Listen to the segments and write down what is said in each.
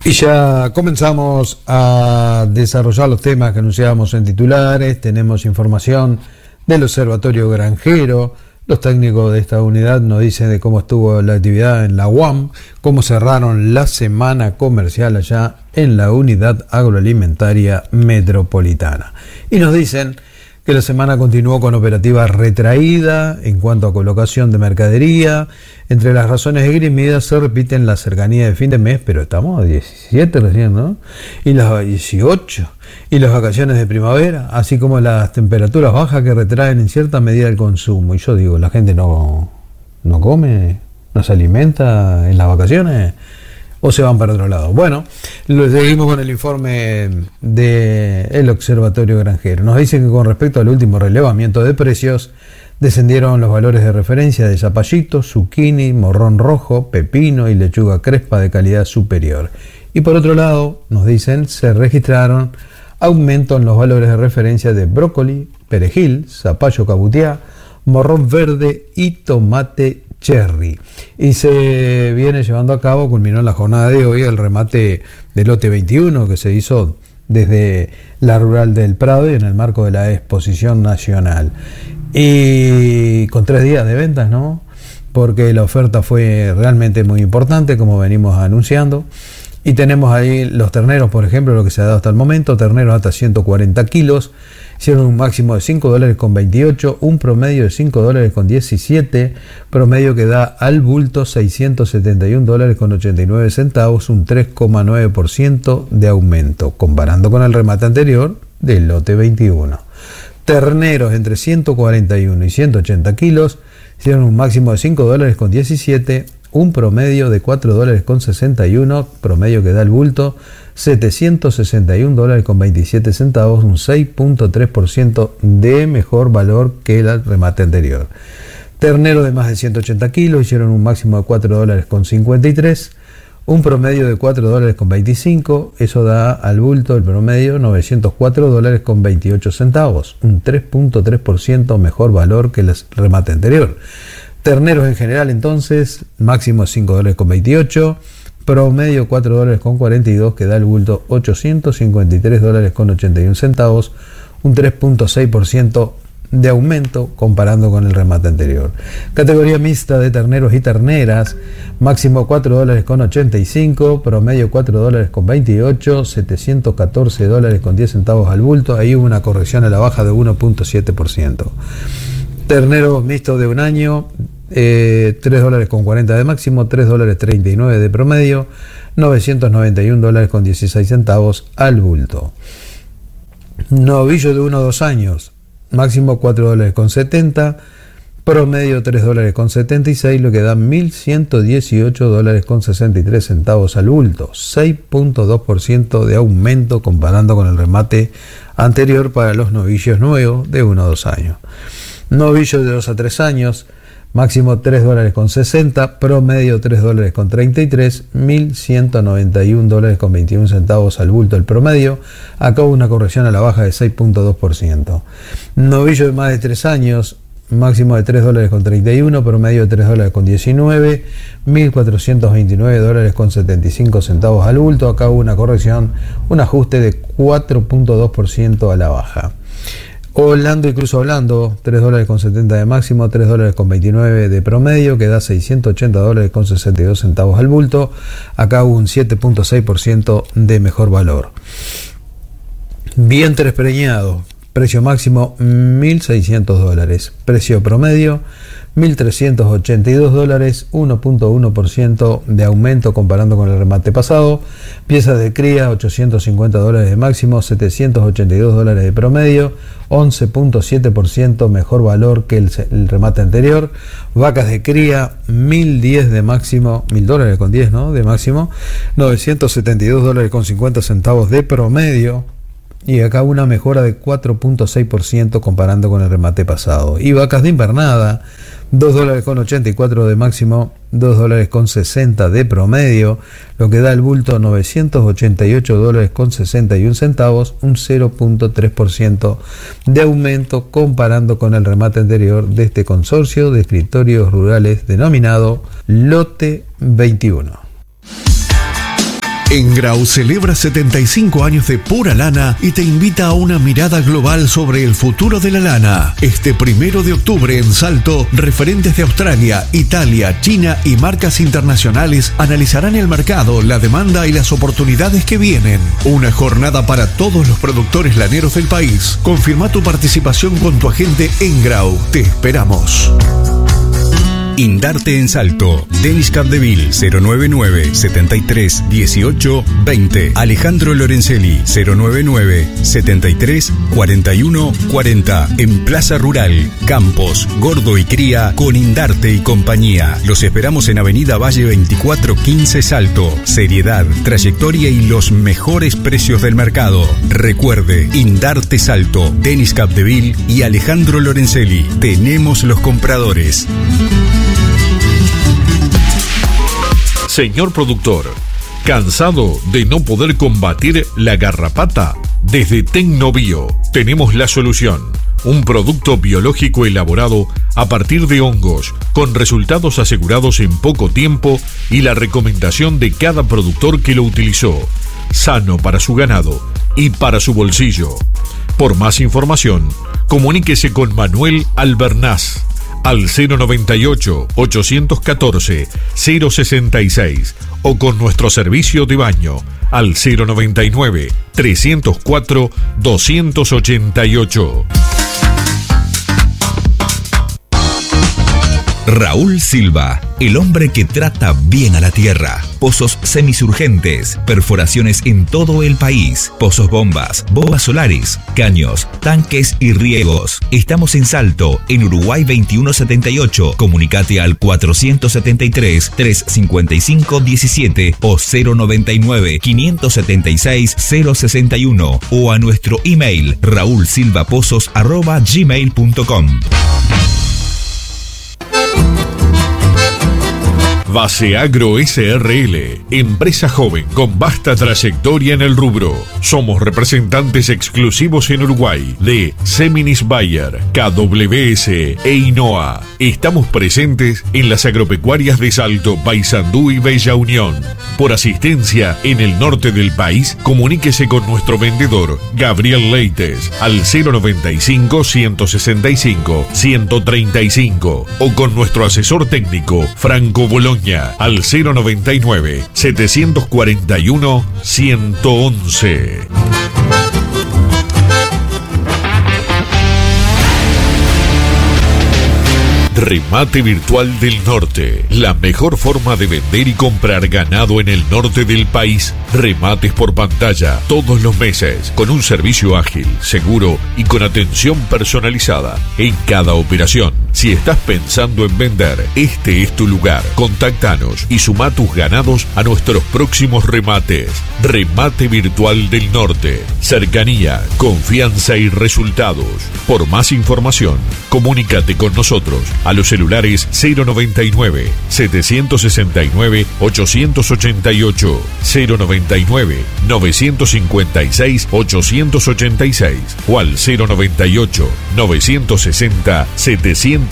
Y ya comenzamos a desarrollar los temas que anunciábamos en titulares. Tenemos información del Observatorio Granjero. Los técnicos de esta unidad nos dicen de cómo estuvo la actividad en la UAM, cómo cerraron la semana comercial allá en la Unidad Agroalimentaria Metropolitana. Y nos dicen que la semana continuó con operativa retraída en cuanto a colocación de mercadería. Entre las razones esgrimidas se repiten la cercanía de fin de mes, pero estamos a 17 recién, ¿no? Y las 18, y las vacaciones de primavera, así como las temperaturas bajas que retraen en cierta medida el consumo. Y yo digo, la gente no come, no se alimenta en las vacaciones, o se van para otro lado. Bueno, lo seguimos con el informe del Observatorio Granjero. Nos dicen que con respecto al último relevamiento de precios, descendieron los valores de referencia de zapallito, zucchini, morrón rojo, pepino y lechuga crespa de calidad superior. Y por otro lado, nos dicen, se registraron aumentos en los valores de referencia de brócoli, perejil, zapallo cabutiá, morrón verde y tomate cherry. Y se viene llevando a cabo, culminó en la jornada de hoy, el remate del lote 21 que se hizo desde la Rural del Prado y en el marco de la Exposición Nacional. Y con 3 días de ventas, ¿no? Porque la oferta fue realmente muy importante, como venimos anunciando. Y tenemos ahí los terneros, por ejemplo, lo que se ha dado hasta el momento, terneros hasta 140 kilos, hicieron un máximo de $5.28, un promedio de $5.17, promedio que da al bulto $671.89, un 3,9% de aumento, comparando con el remate anterior del lote 21. Terneros entre 141 y 180 kilos, hicieron un máximo de $5.17, un promedio de $4.61, promedio que da el bulto $761.27, un 6,3% de mejor valor que el remate anterior. Terneros de más de 180 kilos hicieron un máximo de $4.53, un promedio de $4.25, eso da al bulto el promedio $904.28, un 3,3% mejor valor que el remate anterior. Terneros en general entonces, máximo $5.28, promedio $4.42, que da el bulto $853.81, un 3,6% de aumento comparando con el remate anterior. Categoría mixta de terneros y terneras, máximo $4.85, promedio $4.28, $714.10 al bulto, ahí hubo una corrección a la baja de 1,7%. Terneros mixtos de un año, $3.40 de máximo, $3.39 de promedio, $991.16 al bulto. Novillo de 1 a 2 años, máximo $4.70, promedio $3.76, lo que da $1.118.63 al bulto, 6,2% de aumento comparando con el remate anterior para los novillos nuevos de 1 a 2 años. Novillo de 2 a 3 años, máximo $3.60, promedio $3.33, $1.191.21 al bulto el promedio. Acá hubo una corrección a la baja de 6,2%. Novillo de más de 3 años, máximo de $3.31, promedio de $3.19, $1.429.75 al bulto. Acá hubo una corrección, un ajuste de 4,2% a la baja. Orlando y Cruz Orlando, $3.70 de máximo, $3.29 de promedio, que da $680.62 al bulto. Acá hubo un 7,6% de mejor valor. Vientres preñados, precio máximo $1.600, precio promedio $1.382, 1,1% de aumento comparando con el remate pasado. Piezas de cría, $850 de máximo, $782 de promedio, 11,7% mejor valor que el remate anterior. Vacas de cría, $1.010 de máximo, $1.000 con 10, ¿no? De máximo, $972.50 de promedio. Y acá una mejora de 4,6% comparando con el remate pasado. Y vacas de invernada, $2.84 de máximo, $2.60 de promedio, lo que da el bulto $988.61, un 0,3% de aumento comparando con el remate anterior de este consorcio de escritorios rurales denominado Lote 21. Engrau celebra 75 años de pura lana y te invita a una mirada global sobre el futuro de la lana. Este 1 de octubre en Salto, referentes de Australia, Italia, China y marcas internacionales analizarán el mercado, la demanda y las oportunidades que vienen. Una jornada para todos los productores laneros del país. Confirma tu participación con tu agente Engrau. Te esperamos. Indarte en Salto. Denis Capdeville 099 73 18 20. Alejandro Lorenzelli 099 73 41 40. En Plaza Rural, Campos, Gordo y Cría con Indarte y compañía. Los esperamos en Avenida Valle 2415 Salto. Seriedad, trayectoria y los mejores precios del mercado. Recuerde, Indarte Salto, Denis Capdeville y Alejandro Lorenzelli. Tenemos los compradores. Señor productor, ¿cansado de no poder combatir la garrapata? Desde Tecnobio tenemos la solución. Un producto biológico elaborado a partir de hongos, con resultados asegurados en poco tiempo y la recomendación de cada productor que lo utilizó. Sano para su ganado y para su bolsillo. Por más información, comuníquese con Manuel Albernaz al 098-814-066 o con nuestro servicio de baño al 099-304-288. Raúl Silva, el hombre que trata bien a la tierra. Pozos semisurgentes, perforaciones en todo el país, pozos bombas, bombas solares, caños, tanques y riegos. Estamos en Salto, en Uruguay 2178. Comunicate al 473-355-17 o 099-576-061 o a nuestro email raulsilvapozos@gmail.com. Base Agro SRL, empresa joven con vasta trayectoria en el rubro. Somos representantes exclusivos en Uruguay de Seminis Bayer, KWS e INOA. Estamos presentes en las agropecuarias de Salto, Paysandú y Bella Unión. Por asistencia en el norte del país, comuníquese con nuestro vendedor Gabriel Leites al 095-165-135 o con nuestro asesor técnico Franco Boloña al 099-741-111. Remate Virtual del Norte, la mejor forma de vender y comprar ganado en el norte del país. Remates por pantalla todos los meses, con un servicio ágil, seguro y con atención personalizada en cada operación. Si estás pensando en vender, este es tu lugar. Contáctanos y suma tus ganados a nuestros próximos remates. Remate Virtual del Norte. Cercanía, confianza y resultados. Por más información, comunícate con nosotros a los celulares 099-769-888, 099-956-886 o al 098-960-780.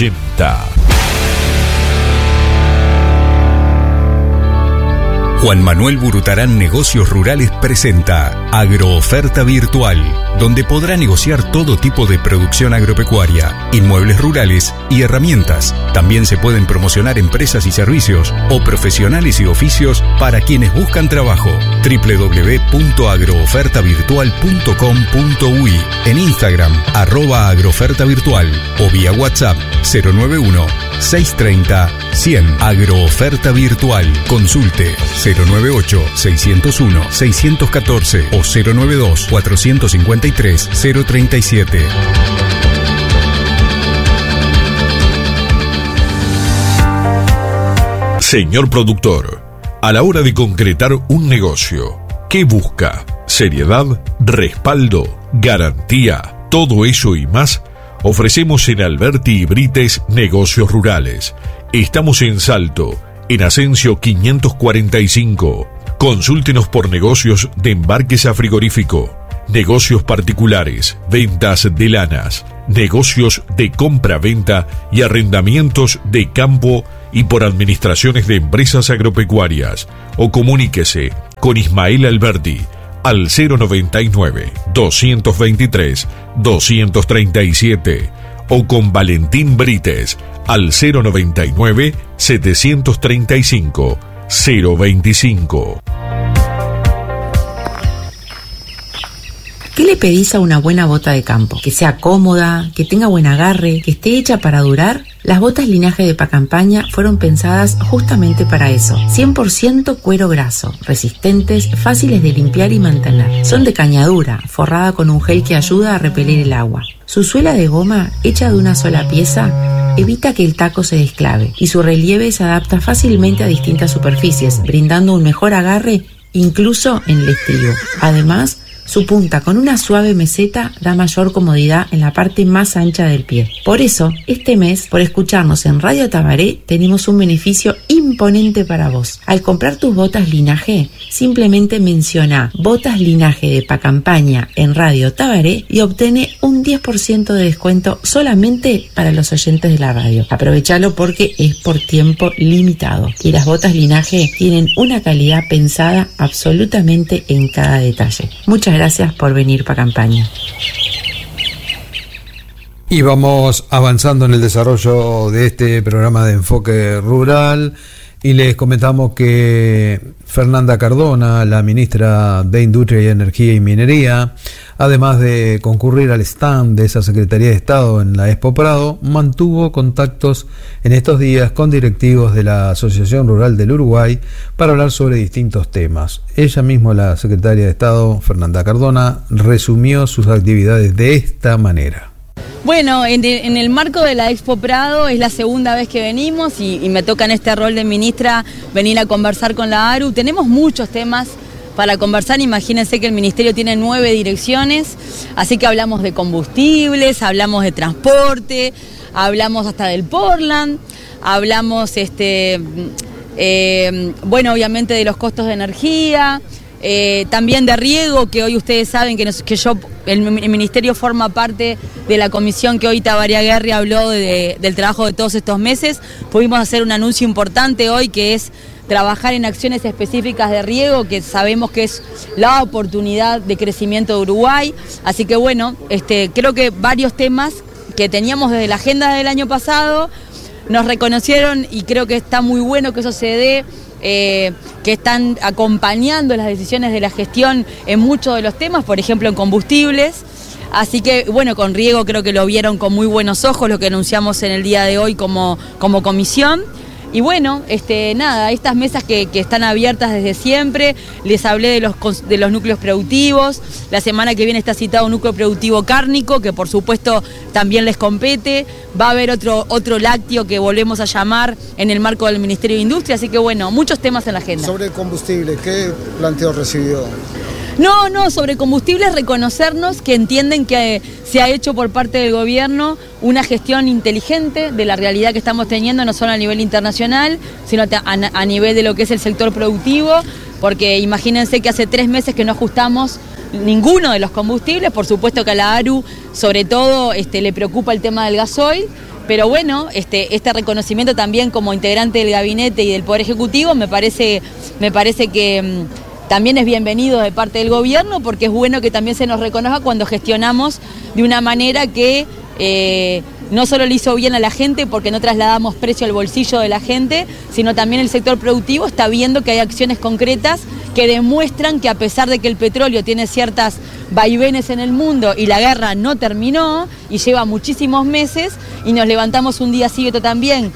Juan Manuel Burutarán Negocios Rurales presenta Agrooferta Virtual, donde podrá negociar todo tipo de producción agropecuaria, inmuebles rurales y herramientas. También se pueden promocionar empresas y servicios o profesionales y oficios para quienes buscan trabajo. www.agroofertavirtual.com.uy, en Instagram @agroofertavirtual o vía WhatsApp 091-630-100. Agrooferta Virtual. Consulte 098-601-614 o 092-453-037. Señor productor, a la hora de concretar un negocio, ¿qué busca? ¿Seriedad? ¿Respaldo? ¿Garantía? Todo eso y más ofrecemos en Alberti y Brites Negocios Rurales. Estamos en Salto, en Asensio 545. Consúltenos por negocios de embarques a frigorífico, negocios particulares, ventas de lanas, negocios de compra-venta y arrendamientos de campo y por administraciones de empresas agropecuarias. O comuníquese con Ismael Alberti al 099-223-237 o con Valentín Brites al 099-735-025. ¿Qué le pedís a una buena bota de campo? Que sea cómoda, que tenga buen agarre, que esté hecha para durar. Las botas Linaje de Pacampaña fueron pensadas justamente para eso. 100% cuero graso, resistentes, fáciles de limpiar y mantener. Son de cañadura, forrada con un gel que ayuda a repeler el agua. Su suela de goma, hecha de una sola pieza, evita que el taco se desclave y su relieve se adapta fácilmente a distintas superficies, brindando un mejor agarre incluso en el estribo. Además, su punta con una suave meseta da mayor comodidad en la parte más ancha del pie. Por eso, este mes, por escucharnos en Radio Tabaré, tenemos un beneficio imponente para vos. Al comprar tus botas Linaje, simplemente menciona Botas Linaje de Pacampaña en Radio Tabaré y obtiene un 10% de descuento solamente para los oyentes de la radio. Aprovechalo porque es por tiempo limitado y las botas Linaje tienen una calidad pensada absolutamente en cada detalle. Muchas gracias por venir Pacampaña. Y vamos avanzando en el desarrollo de este programa de enfoque rural y les comentamos que Fernanda Cardona, la ministra de Industria y Energía y Minería, además de concurrir al stand de esa Secretaría de Estado en la Expo Prado, mantuvo contactos en estos días con directivos de la Asociación Rural del Uruguay para hablar sobre distintos temas. Ella misma, la Secretaria de Estado, Fernanda Cardona, resumió sus actividades de esta manera. Bueno, en el marco de la Expo Prado es la segunda vez que venimos y me toca en este rol de ministra venir a conversar con la ARU. Tenemos muchos temas para conversar, imagínense que el Ministerio tiene 9 direcciones, así que hablamos de combustibles, hablamos de transporte, hablamos hasta del Portland, hablamos, bueno, obviamente de los costos de energía, también de riego, que hoy ustedes saben que el Ministerio forma parte de la comisión que hoy Tabaré Aguerri habló del trabajo de todos estos meses. Pudimos hacer un anuncio importante hoy que es trabajar en acciones específicas de riego, que sabemos que es la oportunidad de crecimiento de Uruguay. Así que bueno, creo que varios temas que teníamos desde la agenda del año pasado nos reconocieron y creo que está muy bueno que eso se dé. Que están acompañando las decisiones de la gestión en muchos de los temas, por ejemplo en combustibles. Así que bueno, con riego creo que lo vieron con muy buenos ojos lo que anunciamos en el día de hoy como comisión. Y bueno, nada, estas mesas que están abiertas desde siempre, les hablé de los núcleos productivos. La semana que viene está citado un núcleo productivo cárnico, que por supuesto también les compete. Va a haber otro lácteo que volvemos a llamar en el marco del Ministerio de Industria, así que bueno, muchos temas en la agenda. Sobre el combustible, ¿qué planteo recibió? No, sobre combustibles, reconocernos que entienden que se ha hecho por parte del gobierno una gestión inteligente de la realidad que estamos teniendo, no solo a nivel internacional, sino a nivel de lo que es el sector productivo, porque imagínense que hace 3 meses que no ajustamos ninguno de los combustibles. Por supuesto que a la ARU, sobre todo, le preocupa el tema del gasoil, pero bueno, este reconocimiento también como integrante del gabinete y del Poder Ejecutivo me parece que también es bienvenido de parte del gobierno, porque es bueno que también se nos reconozca cuando gestionamos de una manera que no solo le hizo bien a la gente porque no trasladamos precio al bolsillo de la gente, sino también el sector productivo está viendo que hay acciones concretas que demuestran que a pesar de que el petróleo tiene ciertas vaivenes en el mundo y la guerra no terminó y lleva muchísimos meses, y nos levantamos un día así también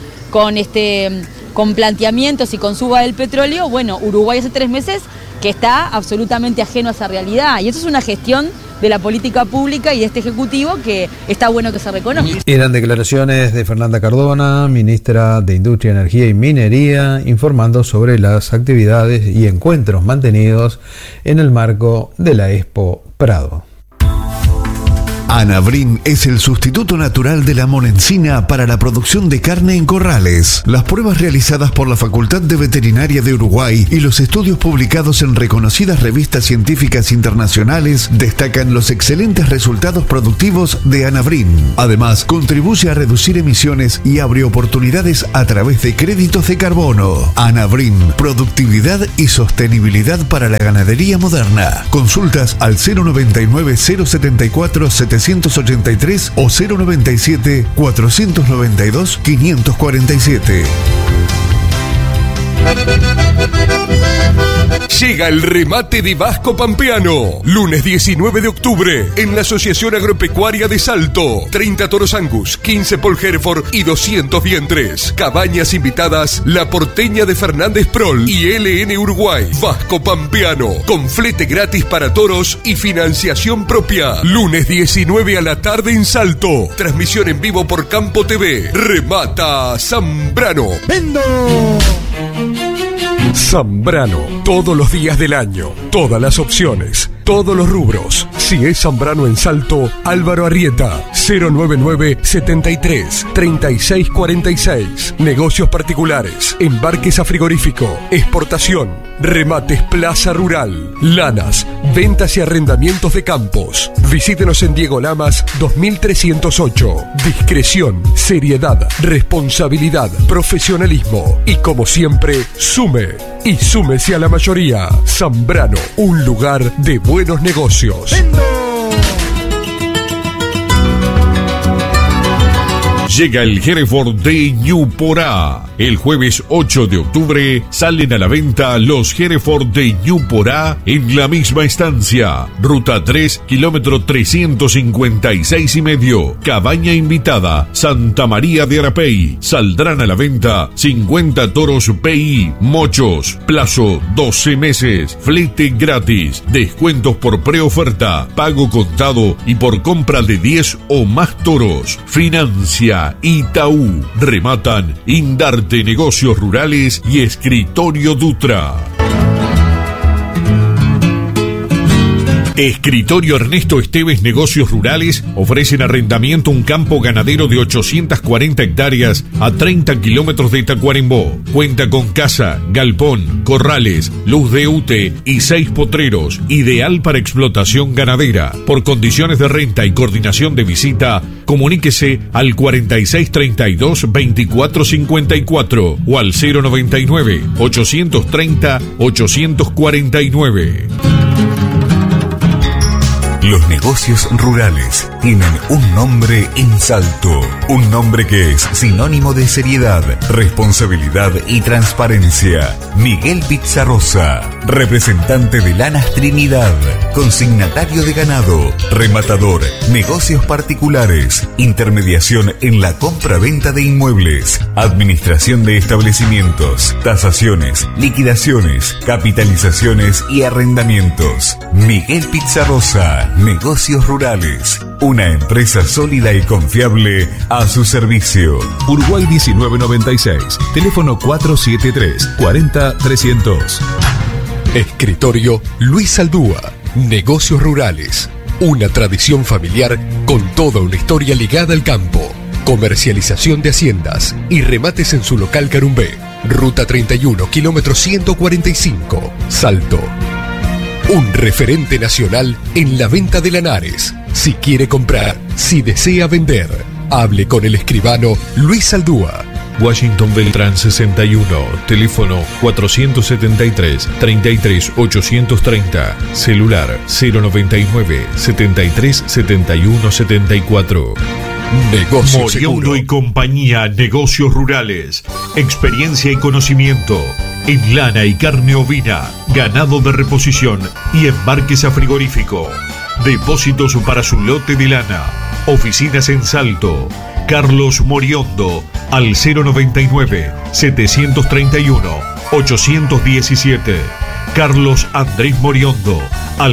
con planteamientos y con suba del petróleo, bueno, Uruguay hace 3 meses que está absolutamente ajeno a esa realidad, y eso es una gestión de la política pública y de este Ejecutivo que está bueno que se reconozca. Eran declaraciones de Fernanda Cardona, ministra de Industria, Energía y Minería, informando sobre las actividades y encuentros mantenidos en el marco de la Expo Prado. Anabrin es el sustituto natural de la monencina para la producción de carne en corrales. Las pruebas realizadas por la Facultad de Veterinaria de Uruguay y los estudios publicados en reconocidas revistas científicas internacionales destacan los excelentes resultados productivos de Anabrin. Además, contribuye a reducir emisiones y abre oportunidades a través de créditos de carbono. Anabrin, productividad y sostenibilidad para la ganadería moderna. Consultas al 099-074-783 o 097-492-547. Llega el remate de Vasco Pampeano. Lunes 19 de octubre en la Asociación Agropecuaria de Salto. 30 toros Angus, 15 Paul Hereford y 200 vientres. Cabañas invitadas La Porteña de Fernández Prol y LN Uruguay. Vasco Pampeano, con flete gratis para toros y financiación propia. Lunes 19 a la tarde en Salto. Transmisión en vivo por Campo TV. Remata Zambrano. ¡Vendo! Zambrano, todos los días del año, todas las opciones, todos los rubros. Si es Zambrano en Salto, Álvaro Arrieta, 099-73-3646. Negocios particulares, embarques a frigorífico, exportación, remates Plaza Rural, lanas, ventas y arrendamientos de campos. Visítenos en Diego Lamas 2308. Discreción, seriedad, responsabilidad, profesionalismo y, como siempre, sume y súmese a la mayoría. Zambrano, un lugar de buenos negocios. Llega el Hereford de Ñuporá. El jueves 8 de octubre salen a la venta los Hereford de Ñuporá en la misma estancia. Ruta 3, kilómetro 356,5. Cabaña invitada, Santa María de Arapey. Saldrán a la venta 50 toros PI, mochos. Plazo 12 meses. Flete gratis. Descuentos por preoferta, pago contado y por compra de 10 o más toros. Financia Itaú. Rematan Indarte Negocios Rurales y Escritorio Dutra. Escritorio Ernesto Esteves Negocios Rurales ofrecen arrendamiento un campo ganadero de 840 hectáreas a 30 kilómetros de Tacuarembó. Cuenta con casa, galpón, corrales, luz de UTE y 6 potreros, ideal para explotación ganadera. Por condiciones de renta y coordinación de visita, comuníquese al 4632-2454 o al 099-830-849. Los negocios rurales tienen un nombre en Salto, un nombre que es sinónimo de seriedad, responsabilidad y transparencia. Miguel Pizarrosa, representante de Lanas Trinidad, consignatario de ganado, rematador, negocios particulares, intermediación en la compra-venta de inmuebles, administración de establecimientos, tasaciones, liquidaciones, capitalizaciones y arrendamientos. Miguel Pizarrosa, Negocios Rurales, una empresa sólida y confiable a su servicio. Uruguay 1996, teléfono 473-40-300. Escritorio Luis Aldúa, Negocios Rurales, una tradición familiar con toda una historia ligada al campo. Comercialización de haciendas y remates en su local Carumbé. Ruta 31, kilómetro 145, Salto. Un referente nacional en la venta de lanares. Si quiere comprar, si desea vender, hable con el escribano Luis Aldúa. Washington Beltrán 61, teléfono 473-33-830, celular 099-73-71-74. Negocio Moriondo y compañía, Negocios Rurales, experiencia y conocimiento en lana y carne ovina, ganado de reposición y embarques a frigorífico. Depósitos para su lote de lana. Oficinas en Salto. Carlos Moriondo al 099-731-817. Carlos Andrés Moriondo al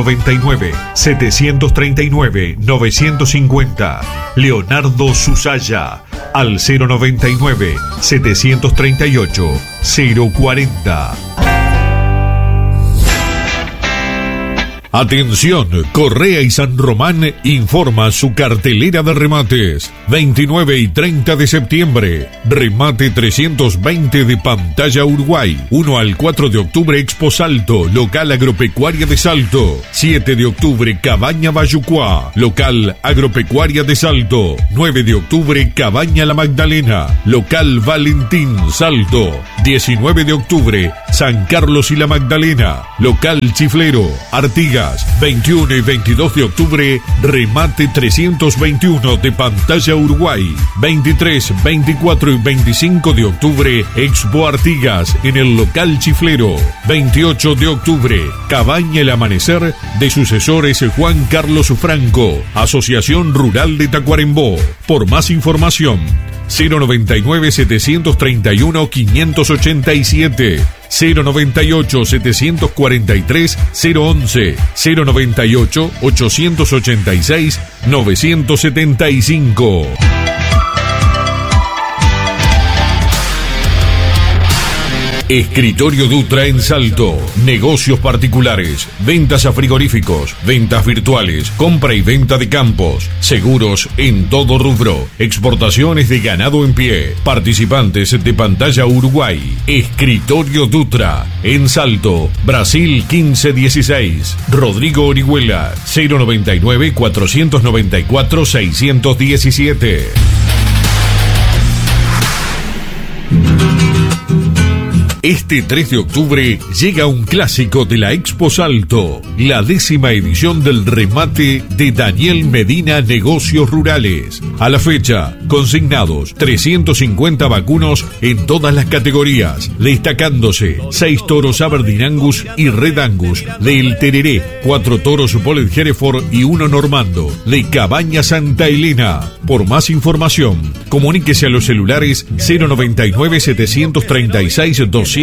099-739-950. Leonardo Susaya al 099-738-040. Atención, Correa y San Román informa su cartelera de remates. 29 y 30 de septiembre, remate 320 de Pantalla Uruguay. 1 al 4 de octubre, Expo Salto, local agropecuaria de Salto. 7 de octubre, Cabaña Bayucuá, local agropecuaria de Salto. 9 de octubre, Cabaña La Magdalena, local Valentín Salto. 19 de octubre, San Carlos y La Magdalena, local Chiflero, Artigas. 21 y 22 de octubre, remate 321 de Pantalla Uruguay. 23, 24 y 25 de octubre, Expo Artigas en el local Chiflero. 28 de octubre, Cabaña El Amanecer de Sucesores Juan Carlos Franco, Asociación Rural de Tacuarembó. Por más información, 099-731-587, 098-743-011, 098-886-975. Escritorio Dutra en Salto. Negocios particulares, ventas a frigoríficos, ventas virtuales, compra y venta de campos, seguros en todo rubro, exportaciones de ganado en pie, participantes de Pantalla Uruguay. Escritorio Dutra en Salto, Brasil 1516. Rodrigo Orihuela, 099-494-617. Este 3 de octubre llega un clásico de la Expo Salto, la 10ª edición del remate de Daniel Medina Negocios Rurales. A la fecha, consignados 350 vacunos en todas las categorías, destacándose 6 toros Aberdeen Angus y Red Angus de El Tereré, 4 toros Bollet Hereford y 1 Normando de Cabaña Santa Elena. Por más información, comuníquese a los celulares 099-736-294,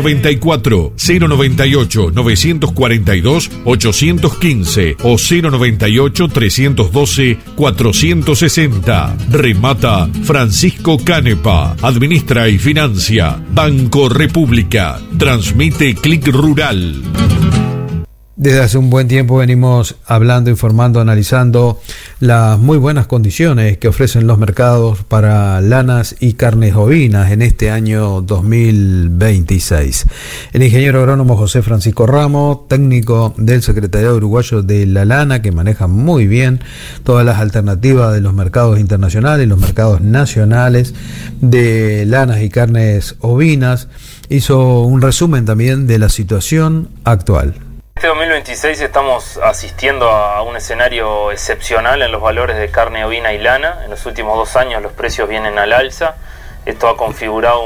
098-942-815 o 098-312-460. Remata Francisco Canepa. Administra y financia Banco República. Transmite Clic Rural. Desde hace un buen tiempo venimos hablando, informando, analizando las muy buenas condiciones que ofrecen los mercados para lanas y carnes ovinas en este año 2026. El ingeniero agrónomo José Francisco Ramos, técnico del Secretariado Uruguayo de la Lana, que maneja muy bien todas las alternativas de los mercados internacionales y los mercados nacionales de lanas y carnes ovinas, hizo un resumen también de la situación actual. Este 2026 estamos asistiendo a un escenario excepcional en los valores de carne ovina y lana. En los últimos 2 años los precios vienen al alza. Esto ha configurado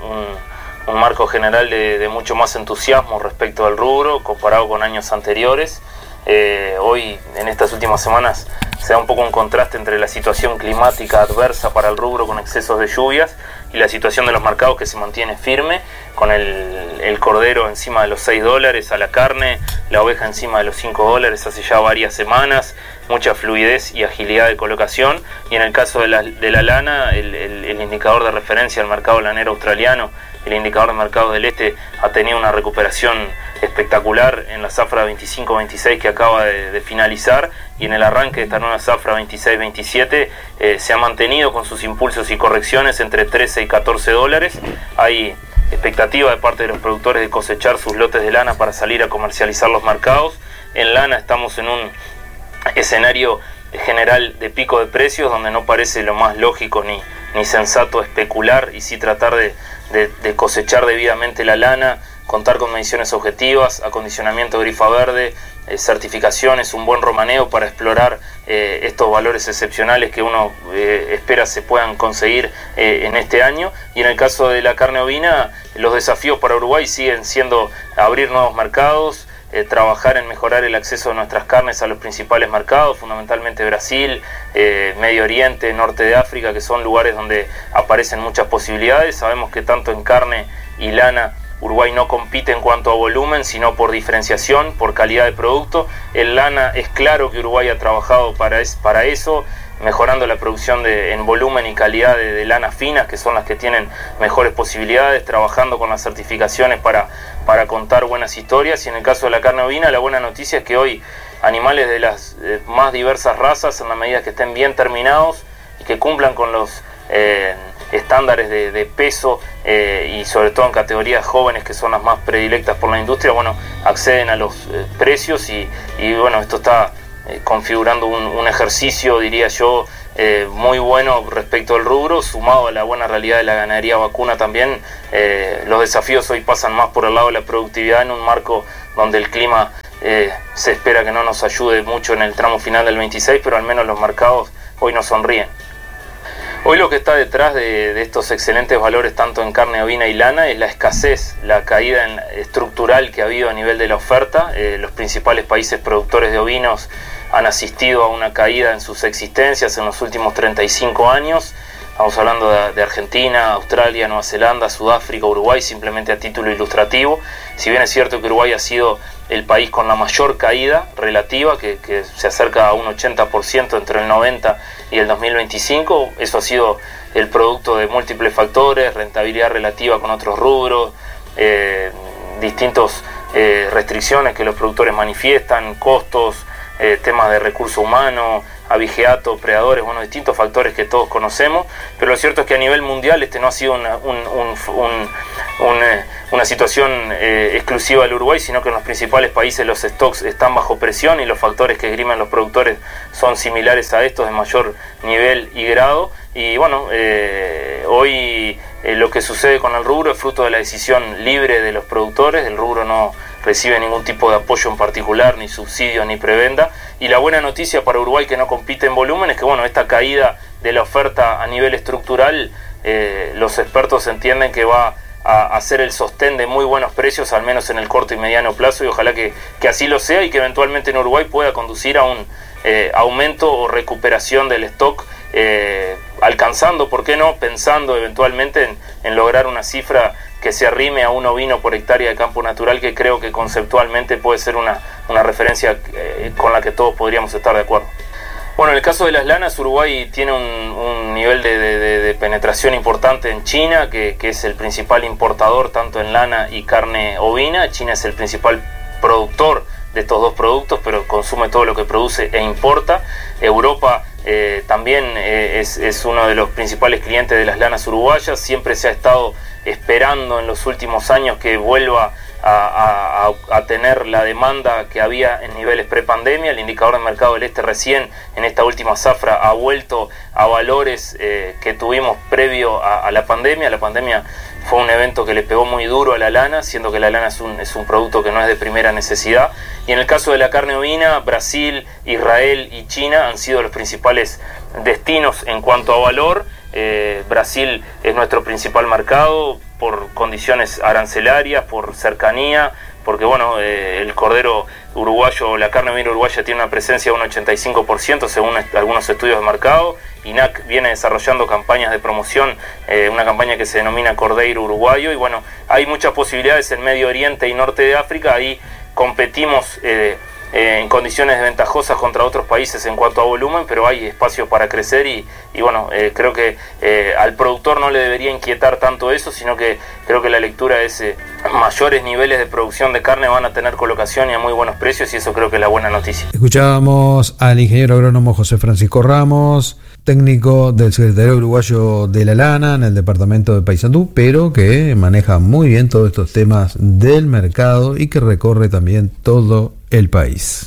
un marco general de mucho más entusiasmo respecto al rubro comparado con años anteriores. Hoy, en estas últimas semanas, se da un poco un contraste entre la situación climática adversa para el rubro con excesos de lluvias y la situación de los mercados que se mantiene firme, con el cordero encima de los $6 a la carne, la oveja encima de los $5 hace ya varias semanas, mucha fluidez y agilidad de colocación, y en el caso de la lana, el indicador de referencia al mercado lanero australiano, el indicador de mercado del este, ha tenido una recuperación espectacular en la zafra 25-26 que acaba de finalizar, y en el arranque de esta nueva zafra 26-27 se ha mantenido con sus impulsos y correcciones entre $13 y $14. Hay expectativa de parte de los productores de cosechar sus lotes de lana para salir a comercializar los mercados. En lana estamos en un escenario general de pico de precios donde no parece lo más lógico ni sensato especular, y sí tratar de cosechar debidamente la lana, contar con mediciones objetivas, acondicionamiento de grifa verde, certificaciones, un buen romaneo para explorar estos valores excepcionales que uno espera se puedan conseguir en este año. Y en el caso de la carne ovina, los desafíos para Uruguay siguen siendo abrir nuevos mercados, trabajar en mejorar el acceso de nuestras carnes a los principales mercados, fundamentalmente Brasil, Medio Oriente, Norte de África, que son lugares donde aparecen muchas posibilidades. Sabemos que tanto en carne y lana Uruguay no compite en cuanto a volumen, sino por diferenciación, por calidad de producto. En lana es claro que Uruguay ha trabajado para eso, mejorando la producción en volumen y calidad de lanas finas, que son las que tienen mejores posibilidades, trabajando con las certificaciones para contar buenas historias. Y en el caso de la carne ovina, la buena noticia es que hoy animales de las más diversas razas, en la medida que estén bien terminados y que cumplan con los estándares de peso y sobre todo en categorías jóvenes, que son las más predilectas por la industria, bueno, acceden a los precios y bueno, esto está configurando un ejercicio, diría yo, muy bueno respecto al rubro, sumado a la buena realidad de la ganadería vacuna también. Los desafíos hoy pasan más por el lado de la productividad en un marco donde el clima se espera que no nos ayude mucho en el tramo final del 26, pero al menos los mercados hoy nos sonríen. Hoy lo que está detrás de estos excelentes valores tanto en carne ovina y lana es la escasez, la caída estructural que ha habido a nivel de la oferta. Los principales países productores de ovinos han asistido a una caída en sus existencias en los últimos 35 años. Estamos hablando de Argentina, Australia, Nueva Zelanda, Sudáfrica, Uruguay, simplemente a título ilustrativo. Si bien es cierto que Uruguay ha sido el país con la mayor caída relativa, que se acerca a un 80% entre el 90 y el 2025, eso ha sido el producto de múltiples factores, rentabilidad relativa con otros rubros, distintas restricciones que los productores manifiestan, costos, temas de recurso humano, abigeato, predadores, bueno, distintos factores que todos conocemos, pero lo cierto es que a nivel mundial no ha sido una situación exclusiva del Uruguay, sino que en los principales países los stocks están bajo presión y los factores que esgrimen los productores son similares a estos de mayor nivel y grado. Y bueno, hoy lo que sucede con el rubro es fruto de la decisión libre de los productores. El rubro no recibe ningún tipo de apoyo en particular, ni subsidio, ni prebenda. Y la buena noticia para Uruguay, que no compite en volumen, es que bueno, esta caída de la oferta a nivel estructural, los expertos entienden que va a hacer el sostén de muy buenos precios, al menos en el corto y mediano plazo, y ojalá que así lo sea y que eventualmente en Uruguay pueda conducir a un aumento o recuperación del stock, alcanzando, ¿por qué no?, pensando eventualmente en lograr una cifra que se arrime a un ovino por hectárea de campo natural, que creo que conceptualmente puede ser una referencia con la que todos podríamos estar de acuerdo. Bueno, en el caso de las lanas, Uruguay tiene un nivel de penetración importante en China, que es el principal importador tanto en lana y carne ovina. China es el principal productor de estos dos productos, pero consume todo lo que produce e importa. Europa también es uno de los principales clientes de las lanas uruguayas. Siempre se ha estado esperando en los últimos años que vuelva a tener la demanda que había en niveles prepandemia. El indicador del mercado del este recién en esta última zafra ha vuelto a valores que tuvimos previo a la pandemia. La pandemia fue un evento que le pegó muy duro a la lana, siendo que la lana es un producto que no es de primera necesidad. Y en el caso de la carne ovina, Brasil, Israel y China han sido los principales destinos en cuanto a valor. Brasil es nuestro principal mercado por condiciones arancelarias, por cercanía, porque bueno, el cordero uruguayo, la carne ovina uruguaya tiene una presencia de un 85% según algunos estudios de mercado. INAC viene desarrollando campañas de promoción, una campaña que se denomina Cordeiro Uruguayo, y bueno, hay muchas posibilidades en Medio Oriente y Norte de África. Ahí competimos en condiciones ventajosas contra otros países en cuanto a volumen, pero hay espacio para crecer y bueno, creo que al productor no le debería inquietar tanto eso, sino que creo que la lectura es mayores niveles de producción de carne van a tener colocación y a muy buenos precios, y eso creo que es la buena noticia. Escuchábamos al ingeniero agrónomo José Francisco Ramos, técnico del Secretariado Uruguayo de la Lana en el departamento de Paysandú, pero que maneja muy bien todos estos temas del mercado y que recorre también todo el país.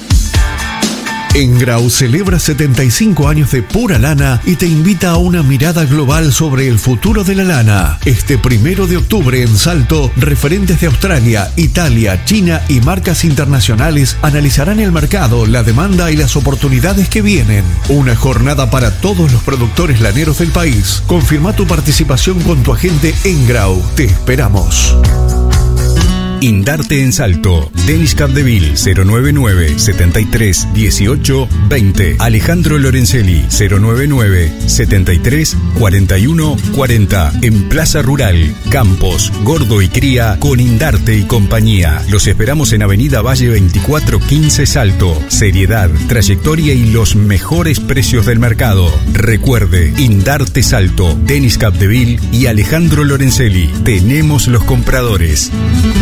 Engrau celebra 75 años de pura lana y te invita a una mirada global sobre el futuro de la lana. Este 1 de octubre en Salto, referentes de Australia, Italia, China y marcas internacionales analizarán el mercado, la demanda y las oportunidades que vienen. Una jornada para todos los productores laneros del país. Confirma tu participación con tu agente Engrau. Te esperamos. Indarte en Salto. Denis Capdeville 099 73 18 20. Alejandro Lorenzelli 099 73 41 40. En Plaza Rural, Campos, Gordo y Cría con Indarte y compañía. Los esperamos en Avenida Valle 2415 Salto. Seriedad, trayectoria y los mejores precios del mercado. Recuerde, Indarte Salto, Denis Capdeville y Alejandro Lorenzelli. Tenemos los compradores.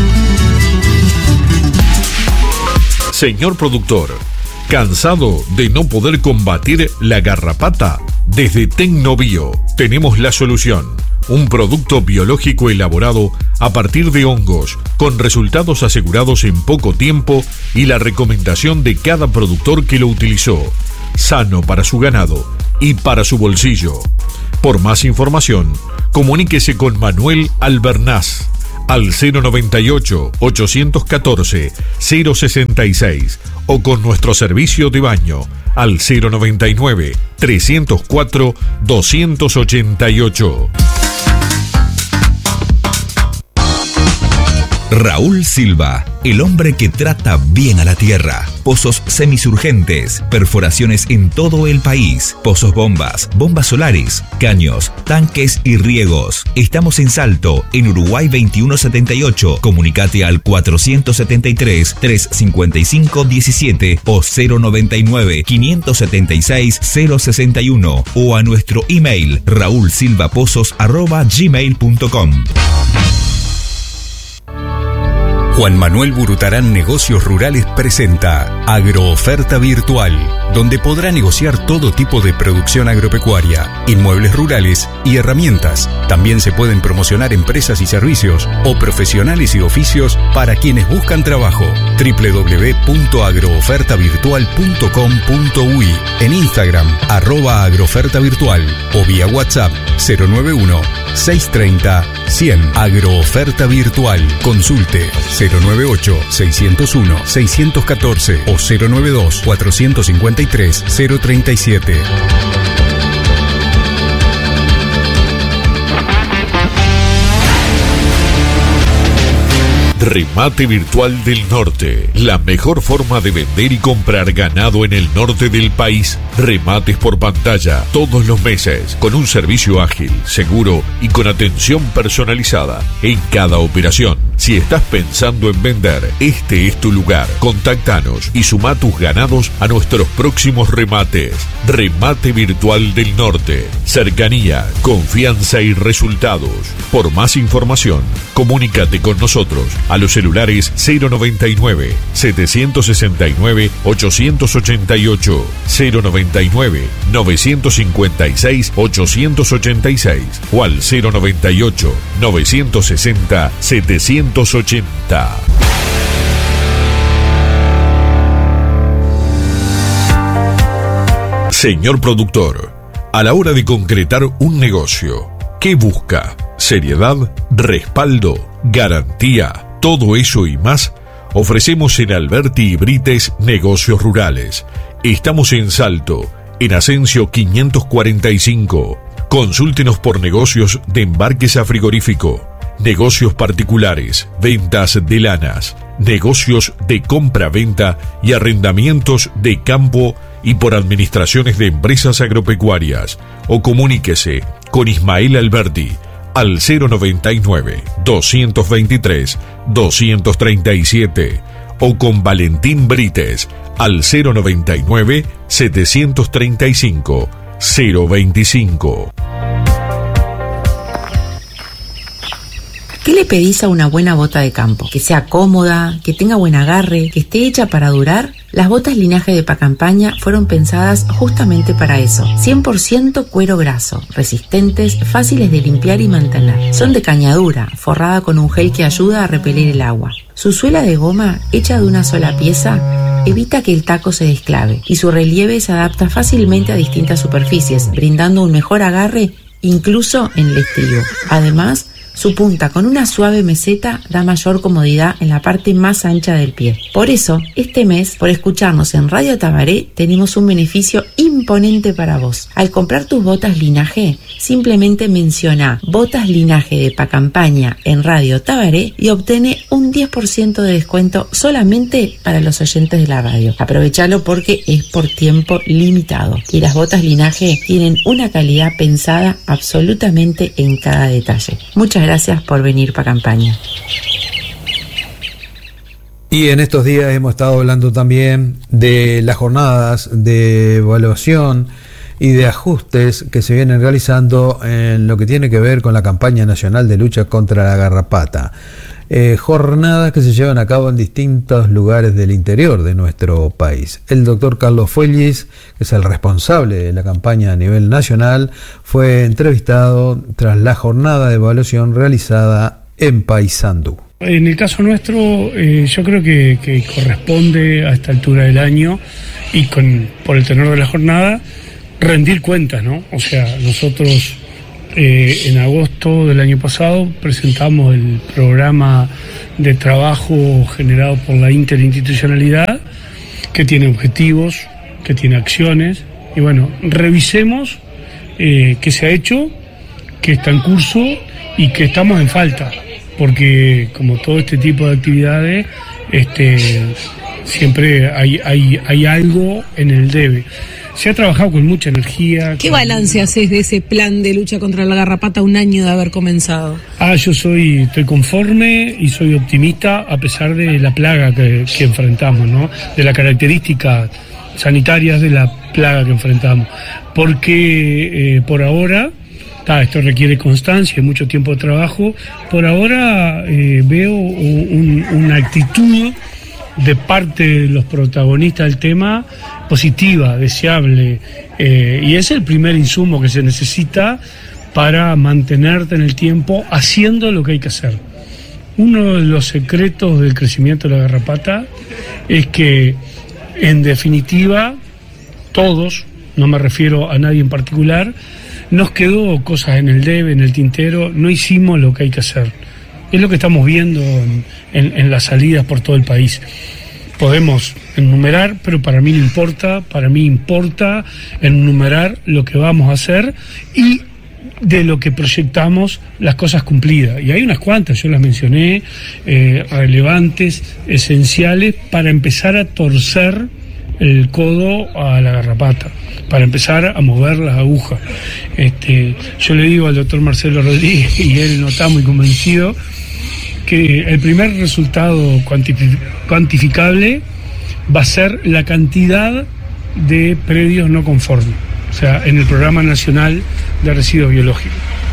Señor productor, ¿cansado de no poder combatir la garrapata? Desde Tecnobio tenemos la solución. Un producto biológico elaborado a partir de hongos, con resultados asegurados en poco tiempo y la recomendación de cada productor que lo utilizó. Sano para su ganado y para su bolsillo. Por más información, comuníquese con Manuel Albernaz al 098-814-066 o con nuestro servicio de baño al 099-304-288. Raúl Silva, el hombre que trata bien a la tierra. Pozos semisurgentes, perforaciones en todo el país, pozos bombas, bombas solares, caños, tanques y riegos. Estamos en Salto, en Uruguay 2178. Comunicate al 473-355-17 o 099-576-061 o a nuestro email raulsilvapozos@gmail.com. Juan Manuel Burutarán Negocios Rurales presenta Agrooferta Virtual, donde podrá negociar todo tipo de producción agropecuaria, inmuebles rurales y herramientas. También se pueden promocionar empresas y servicios o profesionales y oficios para quienes buscan trabajo. www.agroofertavirtual.com.uy, en Instagram @agroofertavirtual o vía WhatsApp 091-630-100. Agrooferta Virtual. Consulte 098-601-614 o 092-453-037. Remate Virtual del Norte, la mejor forma de vender y comprar ganado en el norte del país. Remates por pantalla todos los meses, con un servicio ágil, seguro y con atención personalizada en cada operación. Si estás pensando en vender, este es tu lugar. Contactanos y suma tus ganados a nuestros próximos remates. Remate Virtual del Norte. Cercanía, confianza y resultados. Por más información, comunícate con nosotros a los celulares 099-769-888, 099-956-886 o al 098-960-780. Señor productor, a la hora de concretar un negocio, ¿qué busca? ¿Seriedad? ¿Respaldo? ¿Garantía? Todo eso y más ofrecemos en Alberti y Brites Negocios Rurales. Estamos en Salto, en Asensio 545. Consúltenos por negocios de embarques a frigorífico, negocios particulares, ventas de lanas, negocios de compra-venta y arrendamientos de campo y por administraciones de empresas agropecuarias. O comuníquese con Ismael Alberti al 099-223-237 o con Valentín Brites al 099-735-025. ¿Qué le pedís a una buena bota de campo? Que sea cómoda, que tenga buen agarre, que esté hecha para durar. Las botas linaje de Pacampaña fueron pensadas justamente para eso. 100% cuero graso, resistentes, fáciles de limpiar y mantener. Son de cañadura, forrada con un gel que ayuda a repeler el agua. Su suela de goma, hecha de una sola pieza, evita que el taco se desclave y su relieve se adapta fácilmente a distintas superficies, brindando un mejor agarre incluso en el estribo. Además, Su punta con una suave meseta da mayor comodidad en la parte más ancha del pie. Por eso, este mes, por escucharnos en Radio Tabaré, tenemos un beneficio imponente para vos. Al comprar tus botas Linaje, simplemente menciona Botas Linaje de Pacampaña en Radio Tabaré y obtiene un 10% de descuento solamente para los oyentes de la radio. Aprovechalo porque es por tiempo limitado y las botas Linaje tienen una calidad pensada absolutamente en cada detalle. Muchas gracias por venir Pacampaña. Y en estos días hemos estado hablando también de las jornadas de evaluación y de ajustes que se vienen realizando en lo que tiene que ver con la campaña nacional de lucha contra la garrapata. Jornadas que se llevan a cabo en distintos lugares del interior de nuestro país. El doctor Carlos Fuellis, que es el responsable de la campaña a nivel nacional, fue entrevistado tras la jornada de evaluación realizada en Paysandú. En el caso nuestro, yo creo que corresponde a esta altura del año y por el tenor de la jornada, rendir cuentas, ¿no? O sea, nosotros en agosto del año pasado presentamos el programa de trabajo generado por la interinstitucionalidad, que tiene objetivos, que tiene acciones, y bueno, revisemos qué se ha hecho, qué está en curso y que estamos en falta, porque como todo este tipo de actividades, siempre hay algo en el debe. Se ha trabajado con mucha energía. ¿Qué balance haces de ese plan de lucha contra la garrapata un año de haber comenzado? Yo estoy conforme y soy optimista a pesar de la plaga que enfrentamos, ¿no? De las características sanitarias de la plaga que enfrentamos. Porque por ahora, esto requiere constancia y mucho tiempo de trabajo, por ahora veo una actitud de parte de los protagonistas del tema positiva, deseable, y es el primer insumo que se necesita para mantenerte en el tiempo haciendo lo que hay que hacer. Uno de los secretos del crecimiento de la garrapata es que, en definitiva, todos, no me refiero a nadie en particular, nos quedó cosas en el debe, en el tintero, no hicimos lo que hay que hacer. Es lo que estamos viendo en las salidas por todo el país. Podemos enumerar, pero para mí no importa, para mí importa enumerar lo que vamos a hacer y de lo que proyectamos las cosas cumplidas. Y hay unas cuantas, yo las mencioné, relevantes, esenciales, para empezar a torcer el codo a la garrapata, para empezar a mover las agujas. Yo le digo al doctor Marcelo Rodríguez, y él no está muy convencido, que el primer resultado cuantificable va a ser la cantidad de predios no conformes, o sea, en el Programa Nacional de Residuos Biológicos.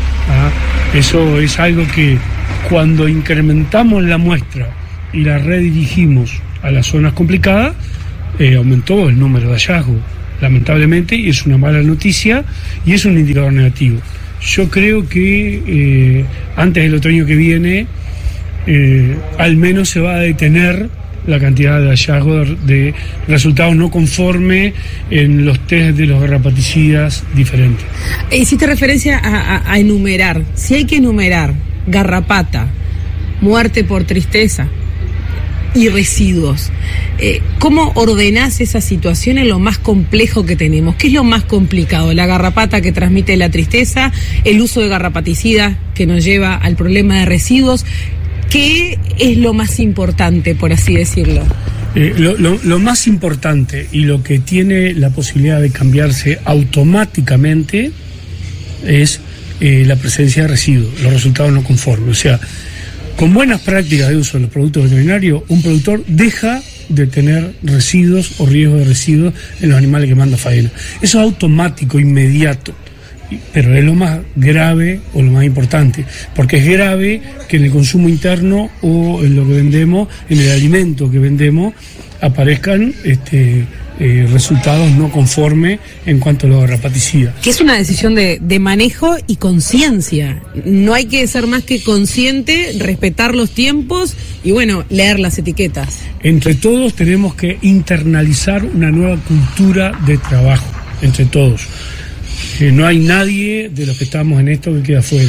Eso es algo que, cuando incrementamos la muestra y la redirigimos a las zonas complicadas, aumentó el número de hallazgos, lamentablemente, y es una mala noticia y es un indicador negativo. Yo creo que antes del otoño que viene, al menos se va a detener la cantidad de hallazgos de resultados no conformes en los test de los garrapaticidas diferentes. Hiciste referencia a enumerar. Si hay que enumerar garrapata, muerte por tristeza y residuos, ¿cómo ordenás esa situación en lo más complejo que tenemos? ¿Qué es lo más complicado? La garrapata, que transmite la tristeza, el uso de garrapaticidas que nos lleva al problema de residuos. ¿Qué es lo más importante, por así decirlo? Lo más importante y lo que tiene la posibilidad de cambiarse automáticamente es la presencia de residuos, los resultados no conformes. O sea, con buenas prácticas de uso de los productos veterinarios, un productor deja de tener residuos o riesgo de residuos en los animales que manda faena. Eso es automático, inmediato. Pero es lo más grave o lo más importante, porque es grave que en el consumo interno o en lo que vendemos, en el alimento que vendemos, aparezcan resultados no conformes en cuanto a los garrapaticidas. Que es una decisión de manejo y conciencia. No hay que ser más que consciente, respetar los tiempos y, bueno, leer las etiquetas. Entre todos tenemos que internalizar una nueva cultura de trabajo, entre todos. No hay nadie de los que estamos en esto que queda fuera.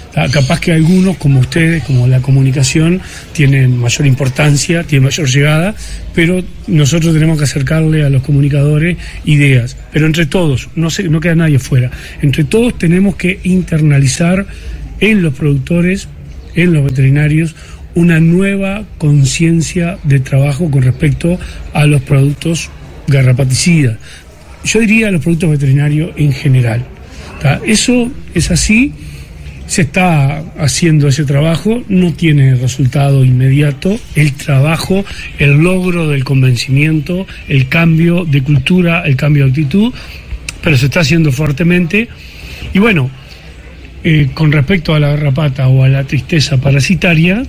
Capaz que algunos, como ustedes, como la comunicación, tienen mayor importancia, tienen mayor llegada, pero nosotros tenemos que acercarle a los comunicadores ideas. Pero entre todos, no queda nadie fuera, entre todos tenemos que internalizar en los productores, en los veterinarios, una nueva conciencia de trabajo con respecto a los productos garrapaticidas. Yo diría a los productos veterinarios en general. Eso es así. Se está haciendo ese trabajo, no tiene resultado inmediato. El trabajo, el logro del convencimiento, el cambio de cultura, el cambio de actitud, pero se está haciendo fuertemente. Y bueno, con respecto a la garrapata o a la tristeza parasitaria,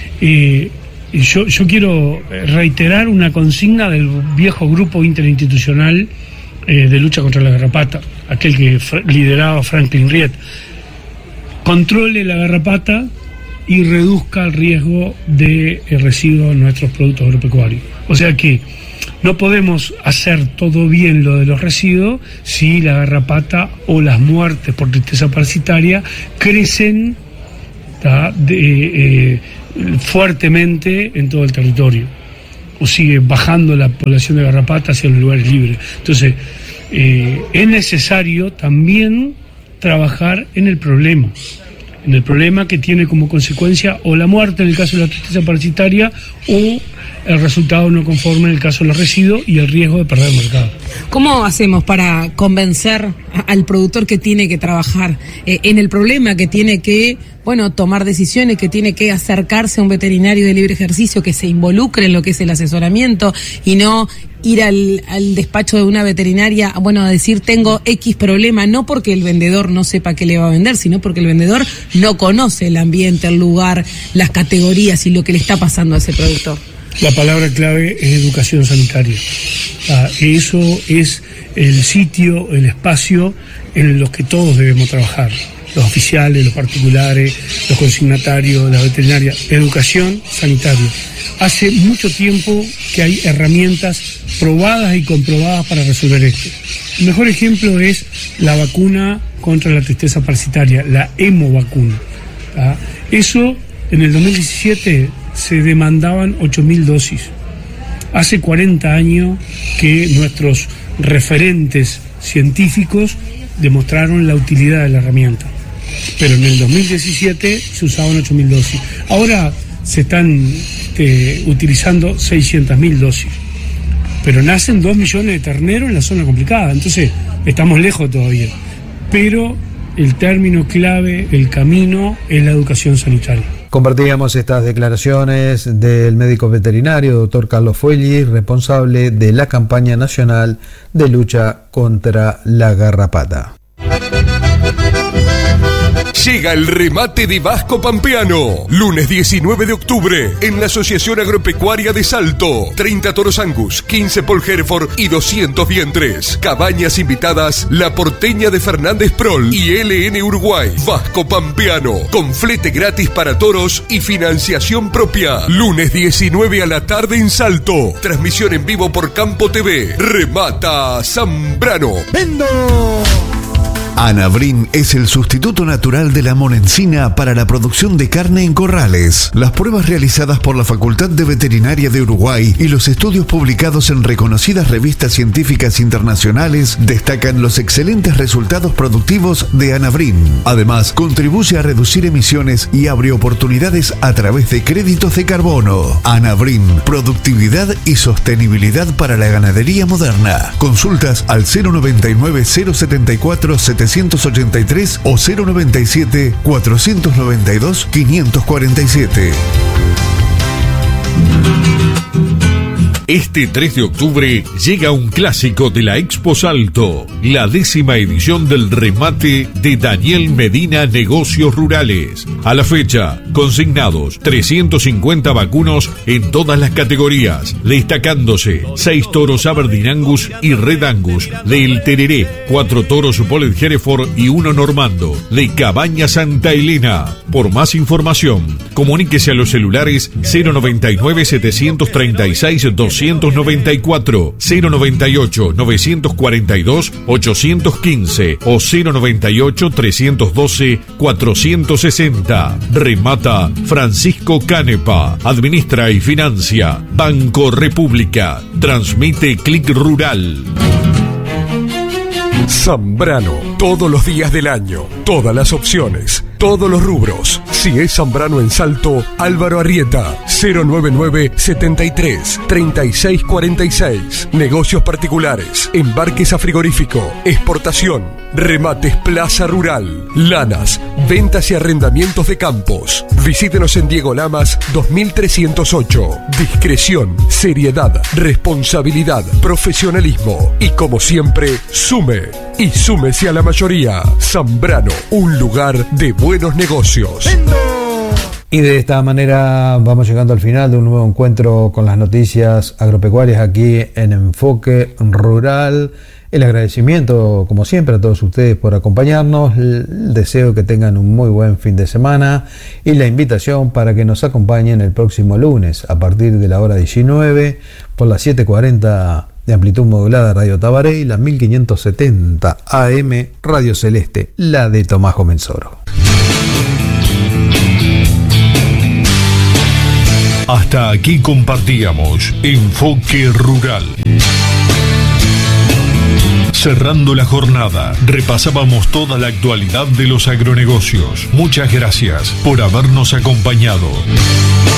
yo quiero reiterar una consigna del viejo grupo interinstitucional de lucha contra la garrapata, aquel que lideraba Franklin Riet. Controle la garrapata y reduzca el riesgo de residuos en nuestros productos agropecuarios. O sea que no podemos hacer todo bien lo de los residuos si la garrapata o las muertes por tristeza parasitaria crecen fuertemente en todo el territorio, o sigue bajando la población de garrapata hacia los lugares libres. Entonces, es necesario también trabajar en el problema que tiene como consecuencia o la muerte en el caso de la tristeza parasitaria o el resultado no conforme en el caso de los residuos y el riesgo de perder el mercado. ¿Cómo hacemos para convencer al productor que tiene que trabajar en el problema, que tiene que, tomar decisiones, que tiene que acercarse a un veterinario de libre ejercicio, que se involucre en lo que es el asesoramiento y no ir al despacho de una veterinaria, a decir tengo X problema, no porque el vendedor no sepa qué le va a vender, sino porque el vendedor no conoce el ambiente, el lugar, las categorías y lo que le está pasando a ese productor? La palabra clave es educación sanitaria. Eso es el sitio, el espacio en los que todos debemos trabajar. Los oficiales, los particulares, los consignatarios, la veterinaria. Educación sanitaria. Hace mucho tiempo que hay herramientas probadas y comprobadas para resolver esto. El mejor ejemplo es la vacuna contra la tristeza parasitaria, la hemovacuna. Eso en el 2017 se demandaban 8.000 dosis. Hace 40 años que nuestros referentes científicos demostraron la utilidad de la herramienta, pero en el 2017 se usaban 8.000 dosis. Ahora se están utilizando 600.000 dosis, pero nacen 2 millones de terneros en la zona complicada, entonces estamos lejos todavía. Pero el término clave, el camino, es la educación sanitaria. Compartíamos estas declaraciones del médico veterinario, doctor Carlos Fuelli, responsable de la campaña nacional de lucha contra la garrapata. Llega el remate de Vasco Pampeano. Lunes 19 de octubre en la Asociación Agropecuaria de Salto. 30 toros Angus, 15 Paul Hereford y 200 vientres. Cabañas invitadas La Porteña de Fernández Prol y LN Uruguay. Vasco Pampeano, con flete gratis para toros y financiación propia. Lunes 19 a la tarde en Salto. Transmisión en vivo por Campo TV. Remata Zambrano. ¡Vendo! Anavrin es el sustituto natural de la monencina para la producción de carne en corrales. Las pruebas realizadas por la Facultad de Veterinaria de Uruguay y los estudios publicados en reconocidas revistas científicas internacionales destacan los excelentes resultados productivos de Anavrin. Además, contribuye a reducir emisiones y abre oportunidades a través de créditos de carbono. Anavrin, productividad y sostenibilidad para la ganadería moderna. Consultas al 099 074 783 o 097 492 547. Este 3 de octubre llega un clásico de la Expo Salto, la 10ª edición del remate de Daniel Medina Negocios Rurales. A la fecha, consignados 350 vacunos en todas las categorías, destacándose 6 toros Aberdeen Angus y Red Angus del Tereré, 4 toros Polled Hereford y 1 Normando de Cabaña Santa Elena. Por más información, comuníquese a los celulares 099 736 200 294 098 942 815 o 098 312 460. Remata Francisco Canepa. Administra y financia Banco República. Transmite Clic Rural. Zambrano, todos los días del año, todas las opciones, todos los rubros. Si es Zambrano en Salto, Álvaro Arrieta, 099 73 36 46. Negocios particulares, embarques a frigorífico, exportación, remates Plaza Rural, lanas, ventas y arrendamientos de campos. Visítenos en Diego Lamas 2308. Discreción, seriedad, responsabilidad, profesionalismo y, como siempre, sume y súmese a la mayoría. Zambrano, un lugar de buenos negocios. Y de esta manera vamos llegando al final de un nuevo encuentro con las noticias agropecuarias aquí en Enfoque Rural. El agradecimiento, como siempre, a todos ustedes por acompañarnos. El deseo que tengan un muy buen fin de semana y la invitación para que nos acompañen el próximo lunes a partir de la hora 19 por las 7:40 de amplitud modulada Radio Tabaré y la 1570 AM Radio Celeste, la de Tomás Comensoro. Hasta aquí compartíamos Enfoque Rural. Cerrando la jornada, repasábamos toda la actualidad de los agronegocios. Muchas gracias por habernos acompañado.